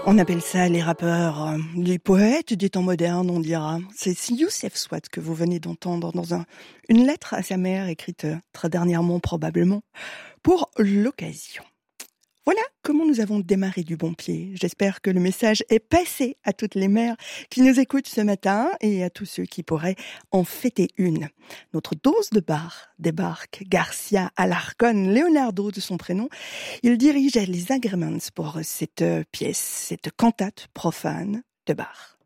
On appelle ça les rappeurs, les poètes des temps modernes, on dira. C'est Youssef Swat que vous venez d'entendre dans une lettre à sa mère écrite très dernièrement probablement pour l'occasion. Voilà comment nous avons démarré du bon pied. J'espère que le message est passé à toutes les mères qui nous écoutent ce matin et à tous ceux qui pourraient en fêter une. Notre dose de bar débarque. Garcia Alarcón, Leonardo de son prénom, il dirige les agreements pour cette pièce, cette cantate profane de Bach.